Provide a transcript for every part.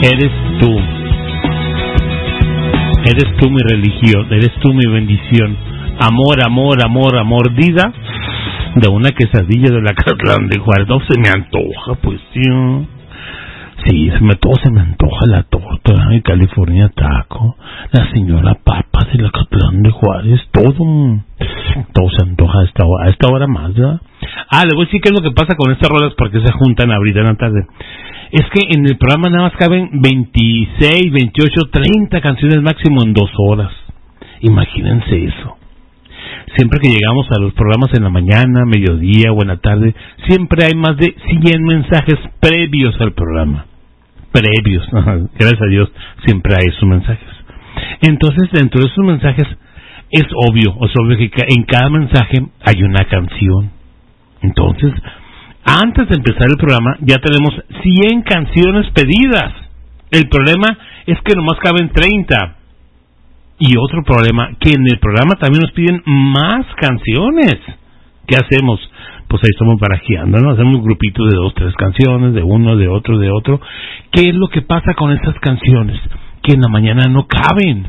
Eres tú. Eres tú mi religión, eres tú mi bendición. Amor, amor, amor, mordida de una quesadilla de la Acatlán de Juárez. No se me antoja, pues sí. Sí, todo se me antoja, la torta, el California Taco, la señora Papa de la Acatlán de Juárez, todo se antoja a esta hora más, ¿verdad? Le voy a decir qué es lo que pasa con estas rolas, porque se juntan ahorita en la tarde. Es que en el programa nada más caben 26, 28, 30 canciones máximo en 2 horas. Imagínense eso. Siempre que llegamos a los programas en la mañana, mediodía o en la tarde, siempre hay más de 100 mensajes previos al programa. Previos, gracias a Dios, siempre hay esos mensajes. Entonces, dentro de esos mensajes, es obvio que en cada mensaje hay una canción. Entonces, antes de empezar el programa, ya tenemos 100 canciones pedidas. El problema es que nomás caben 30. Y otro problema, que en el programa también nos piden más canciones. ¿Qué hacemos? Pues ahí estamos barajeando, ¿no? Hacemos un grupito de 2, 3 canciones, de uno, de otro. ¿Qué es lo que pasa con estas canciones? Que en la mañana no caben.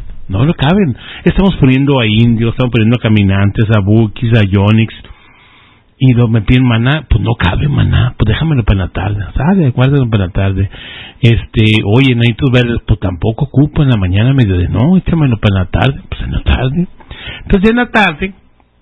Estamos poniendo a Indios, estamos poniendo a Caminantes, a Bukis, a Yonix. Y me piden Maná, pues no cabe Maná, pues déjamelo para la tarde, ¿sabes? Guárdalo para la tarde. Oye, Nanitos Verdes, pues tampoco ocupo en la mañana, mediodía, no, échamelo para la tarde, pues en la tarde. Entonces en la tarde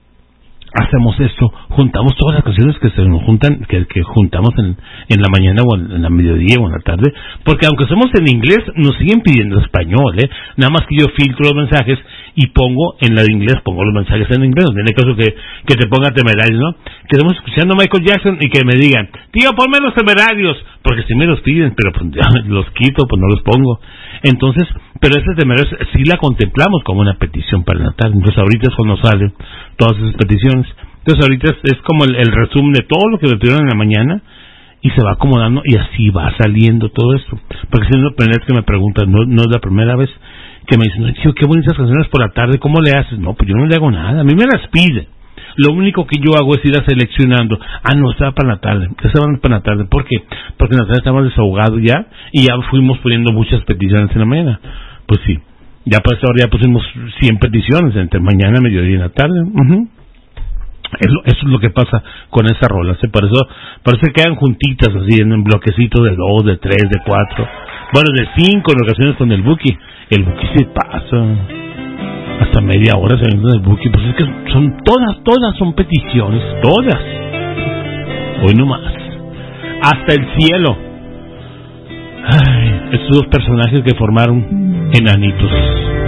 hacemos esto, juntamos todas las canciones que se nos juntan, que juntamos en la mañana o en la mediodía o en la tarde, porque aunque somos en inglés, nos siguen pidiendo español, nada más que yo filtro los mensajes y pongo en la de inglés, pongo los mensajes en inglés, no tiene caso que te ponga Temerarios, ¿no? Que estamos escuchando a Michael Jackson y que me digan, tío, ponme los Temerarios, porque si me los piden, pero pues ya los quito, pues no los pongo. Entonces, pero esas Temerarios sí la contemplamos como una petición para la tarde. Entonces ahorita es cuando salen todas esas peticiones. Entonces ahorita es como el resumen de todo lo que me pidieron en la mañana y se va acomodando y así va saliendo todo esto. Porque si no es la primera vez que me preguntan, no es la primera vez que me dicen, tío, qué bonitas canciones por la tarde, ¿cómo le haces? No, pues yo no le hago nada, a mí me las piden. Lo único que yo hago es ir seleccionando. No, estaba para la tarde. Estaban para la tarde. ¿Por qué? Porque en la tarde estábamos desahogados ya y ya fuimos poniendo muchas peticiones en la mañana. Pues sí, ya para esta hora ya pusimos 100 peticiones entre mañana, mediodía y en la tarde. Eso es lo que pasa con esas rolas. Por eso parece que quedan juntitas así en bloquecitos de 2, de 3, de 4. Bueno, de 5 en ocasiones con el Buki. El Buki se pasa hasta media hora saliendo del Buki. Pues es que son todas son peticiones, todas. Hoy no más. Hasta el cielo. Estos 2 personajes que formaron Enanitos.